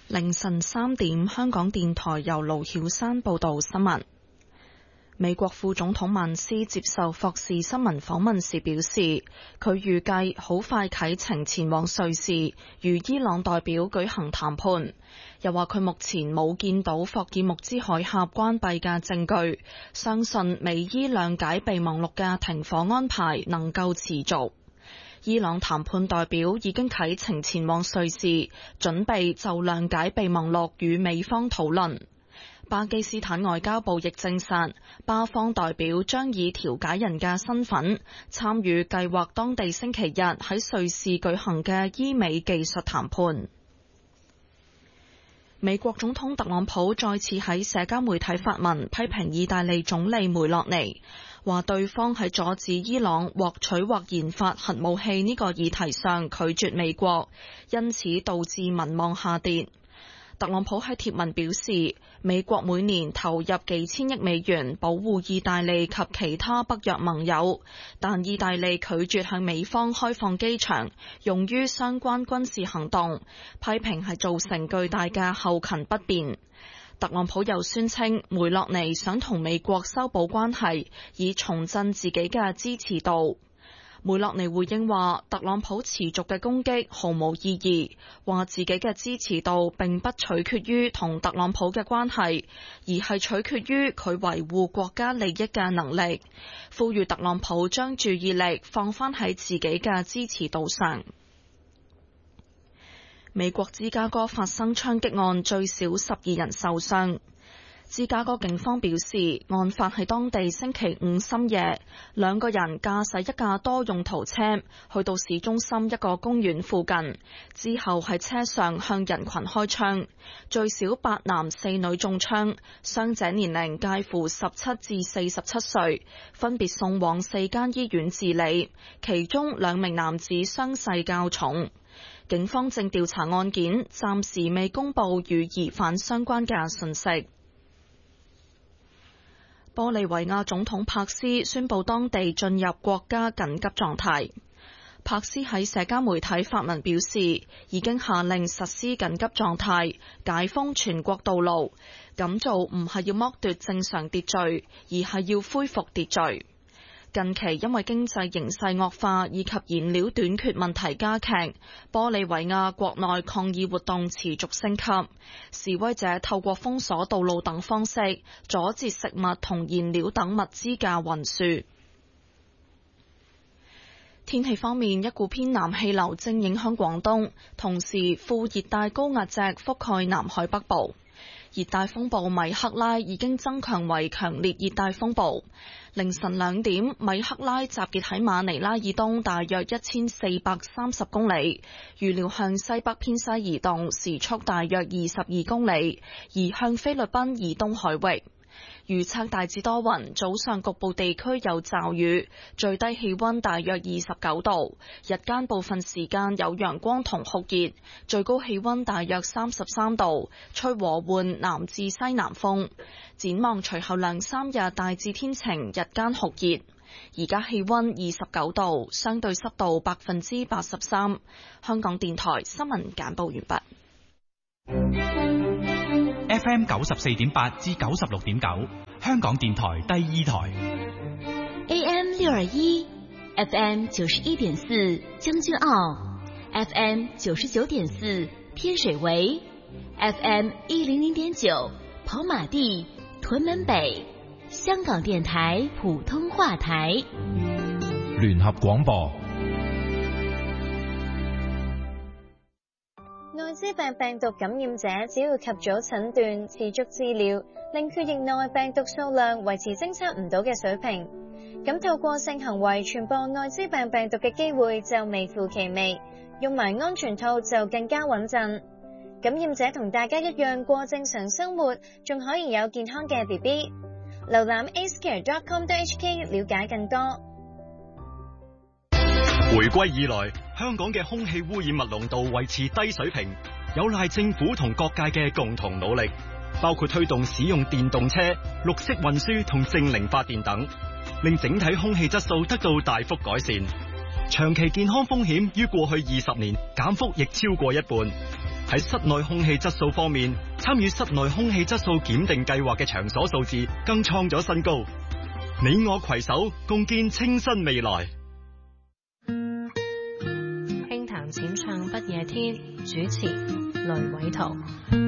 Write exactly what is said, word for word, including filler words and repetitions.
凌晨三點，香港電台由盧曉山報道新聞。美國副總統曼斯接受霍士新聞訪問時表示，佢預計好快啟程前往瑞士，與伊朗代表舉行談判。又話佢目前冇見到霍爾木茲海峽關閉嘅證據，相信美伊諒解備忘錄嘅停火安排能夠持續。伊朗談判代表已經啟程前往瑞士，準備就諒解備忘錄與美方討論。巴基斯坦外交部亦證實，巴方代表將以調解人嘅身份參與計劃當地星期日喺瑞士舉行嘅伊美技術談判。美國總統特朗普再次喺社交媒體發文批評意大利總理梅洛尼，話對方喺阻止伊朗獲取或研發核武器呢個議題上拒絕美國，因此導致民望下跌。特朗普喺貼文表示，美國每年投入幾千億美元保護意大利及其他北約盟友，但意大利拒絕向美方開放機場，用於相關軍事行動，批評係造成巨大嘅後勤不便。特朗普又宣稱，梅洛尼想同美國修補關係，以重振自己嘅支持度。梅洛尼回應話，特朗普持續嘅攻擊毫無意義，話自己嘅支持度並不取決於同特朗普嘅關係，而係取決於佢維護國家利益嘅能力，呼籲特朗普將注意力放返喺自己嘅支持度上。美國芝加哥發生槍擊案，最少十二人受傷。芝加哥警方表示，案發喺當地星期五深夜，兩個人駕駛一架多用途車去到市中心一個公園附近，之後喺車上向人群開槍，最少八男四女中槍，傷者年齡介乎十七至四十七歲，分別送往四間醫院治理，其中兩名男子傷勢較重。警方正調查案件，暫時未公布與疑犯相關嘅信息。玻利維亞總統柏斯宣布當地進入國家緊急狀態。柏斯喺社交媒體發文表示，已經下令實施緊急狀態，解封全國道路。咁做唔係要剝奪正常秩序，而係要恢復秩序。近期因為經濟形勢惡化以及燃料短缺問題加劇，玻利維亞國內抗議活動持續升級。示威者透過封鎖道路等方式，阻截食物同燃料等物資嘅運輸。天氣方面，一股偏南氣流正影響廣東，同時副熱帶高壓脊覆蓋南海北部。熱帶風暴米克拉已經增強為強烈熱帶風暴。凌晨兩點，米克拉集結喺馬尼拉以東大約一千四百三十公里，預料向西北偏西移動，時速大約二十二公里，移向菲律賓以東海域。預測大致多雲，早上局部地區有驟雨，最低氣溫大約二十九度，日間部分時間有陽光同酷熱，最高氣溫大約三十三度，吹和緩南至西南風。展望隨後兩三日大致天晴，日間酷熱。而家氣溫二十九度，相對濕度百分之八十三。香港電台新聞簡報完畢。 F M 九十四點八至九十六點九，香港電台第二台。 A M 六二一 ，F M 九十一點四將軍澳 ，F M 九十九點四天水圍 ，F M 一零零點九跑馬地屯門北，香港電台普通話台。 聯合廣播。 艾滋病病毒感染者只要及早診斷、持續治療，令血液內病毒數量維持偵測唔到嘅水平，咁透過性行為傳播艾滋病病毒嘅機會就微乎其微，用埋安全套就更加穩陣。感染者同大家一樣過正常生活，仲可以有健康嘅 B B。瀏覽 a c e c a r e dot com dot h k 了解更多。 回歸以來，香港嘅空氣污染物濃度維持低水平，有賴政府同各界嘅共同努力，包括推動使用電動車、綠色運輸同淨零發電等，令整體空氣質素得到大幅改善。長期健康風險於過去二十年減幅亦超過一半。 喺室內空氣質素方面，參與室內空氣質素檢定計劃嘅場所數字更創咗新高。你我攜手，共建清新未來。 輕談淺唱不夜天，主持雷偉圖。